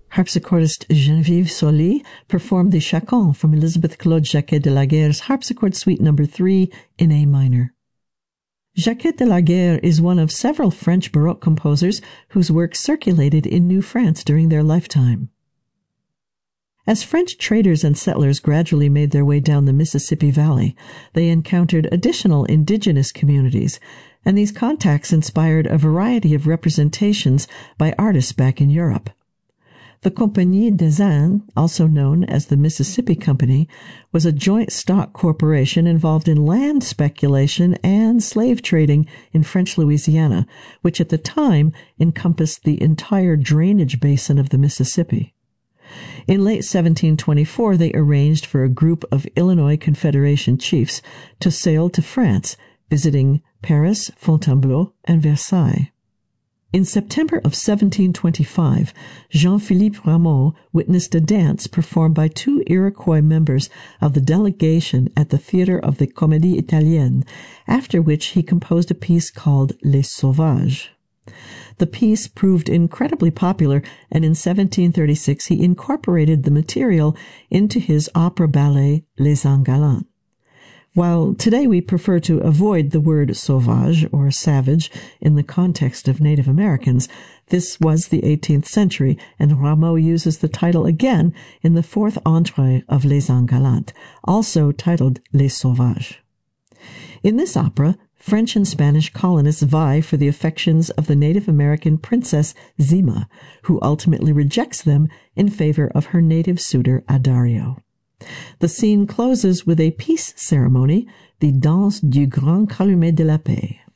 Harpsichordist Geneviève Solly performed the Chaconne from Elizabeth Claude Jacquet de la Guerre's Harpsichord Suite No. 3 in A minor. Jacquet de la Guerre is one of several French Baroque composers whose work circulated in New France during their lifetime. As French traders and settlers gradually made their way down the Mississippi Valley, they encountered additional indigenous communities, and these contacts inspired a variety of representations by artists back in Europe. The Compagnie des Indes, also known as the Mississippi Company, was a joint stock corporation involved in land speculation and slave trading in French Louisiana, which at the time encompassed the entire drainage basin of the Mississippi. In late 1724, they arranged for a group of Illinois Confederation chiefs to sail to France, visiting Paris, Fontainebleau, and Versailles. In September of 1725, Jean-Philippe Rameau witnessed a dance performed by two Iroquois members of the delegation at the theater of the Comédie Italienne, after which he composed a piece called Les Sauvages. The piece proved incredibly popular, and in 1736 he incorporated the material into his opera ballet Les Ans Galants. While today we prefer to avoid the word sauvage or savage in the context of Native Americans, this was the 18th century, and Rameau uses the title again in the fourth entrée of Les Ans Galants, also titled Les Sauvages. In this opera, French and Spanish colonists vie for the affections of the Native American princess Zima, who ultimately rejects them in favor of her native suitor Addario. The scene closes with a peace ceremony, the Danse du Grand Calumet de la Paix.